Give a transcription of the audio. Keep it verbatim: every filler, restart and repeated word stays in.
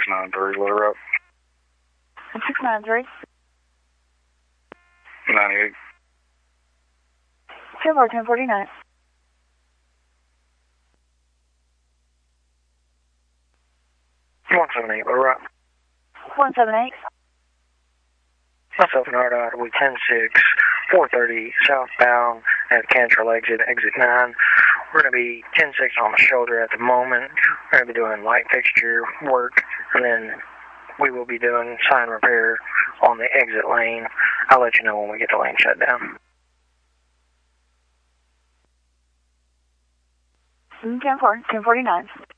nine three, let her up. six nine three. ninety-eight. ten four, ten forty-nine. one seven eight, let her up. one seven eight. Myself and Ardot, we ten six, four thirty, southbound at Cantrell exit, exit nine. We're going to be ten six on the shoulder at the moment. We're going to be doing light fixture work, and then we will be doing sign repair on the exit lane. I'll let you know when we get the lane shut down. ten four, ten forty-nine.